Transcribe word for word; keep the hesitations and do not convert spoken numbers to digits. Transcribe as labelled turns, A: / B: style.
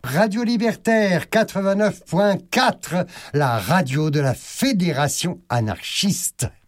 A: Radio Libertaire quatre-vingt-neuf point quatre, la radio de la Fédération anarchiste.